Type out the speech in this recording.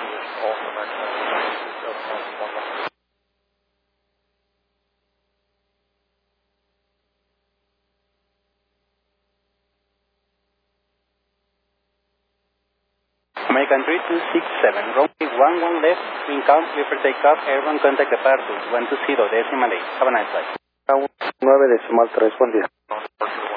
American 3267, runway 11 left, wind calm, clear for takeoff, airborne contact departure, 120, decimal 8. Have a nice flight. 9 decimal 3, buen día.